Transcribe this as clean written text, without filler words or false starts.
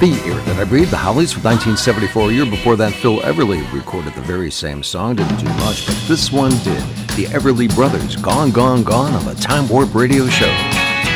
The Air That I Breathe, the Hollies from 1974. A year before that, Phil Everly recorded the very same song. Didn't do much, but this one did. The Everly Brothers, Gone, Gone, Gone on the Time Warp Radio Show.